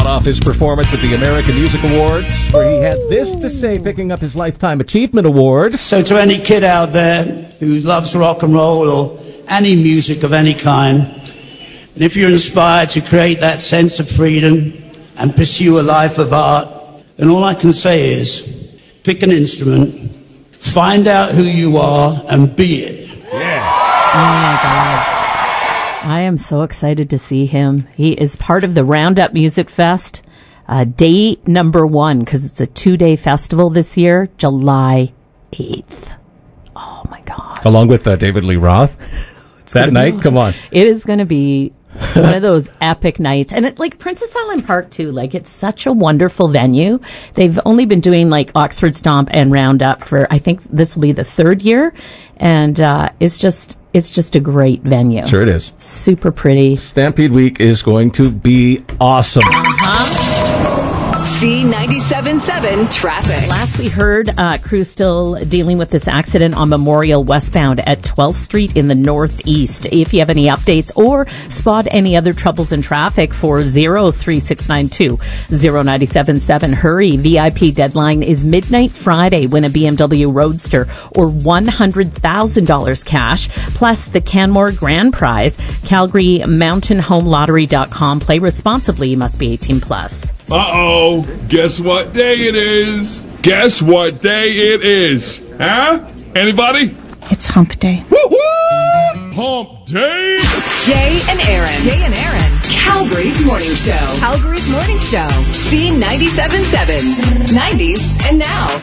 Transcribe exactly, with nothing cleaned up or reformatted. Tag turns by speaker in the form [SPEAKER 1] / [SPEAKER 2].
[SPEAKER 1] off his performance at the American Music Awards, where he had this to say, picking up his Lifetime Achievement Award.
[SPEAKER 2] So to any kid out there who loves rock and roll or any music of any kind, and if you're inspired to create that sense of freedom and pursue a life of art, then all I can say is, pick an instrument, find out who you are, and be it.
[SPEAKER 1] Yeah.
[SPEAKER 3] Oh, my God. I am so excited to see him. He is part of the Roundup Music Fest, uh, day number one, because it's a two-day festival this year, July eighth. Oh, my God.
[SPEAKER 1] Along with uh, David Lee Roth. It's that night? Come on.
[SPEAKER 3] It is going to be one of those epic nights. And it, like Princess Island Park, too, like it's such a wonderful venue. They've only been doing like Oxford Stomp and Roundup for, I think this will be the third year. And uh, it's just it's just a great venue.
[SPEAKER 1] Sure it is.
[SPEAKER 3] Super pretty.
[SPEAKER 1] Stampede Week is going to be awesome.
[SPEAKER 3] Uh-huh.
[SPEAKER 4] C ninety-seven point seven traffic.
[SPEAKER 3] Last we heard, uh, crew still dealing with this accident on Memorial westbound at twelfth Street in the northeast. If you have any updates or spot any other troubles in traffic for zero three six nine two zero nine seven seven, hurry. V I P deadline is midnight Friday. Win a B M W Roadster or one hundred thousand dollars cash, plus the Canmore Grand Prize. Calgary Mountain Home Lottery dot com. Play responsibly. You must be eighteen plus.
[SPEAKER 5] Uh-oh. Guess what day it is? Guess what day it is? Huh? Anybody?
[SPEAKER 6] It's hump day.
[SPEAKER 5] Woo-hoo! Hump day!
[SPEAKER 4] Jay and Aaron. Jay and Aaron. Calgary's Morning Show. Calgary's Morning Show. C ninety-seven point seven. nineties and now.